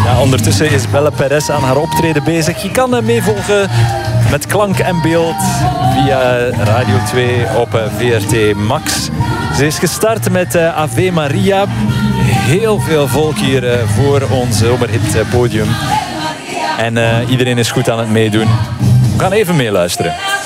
Ja, ondertussen is Belle Perez aan haar optreden bezig. Je kan meevolgen met klank en beeld via Radio 2 op VRT Max. Ze is gestart met Ave Maria. Heel veel volk hier voor ons zomerhit podium. En iedereen is goed aan het meedoen. We gaan even meeluisteren.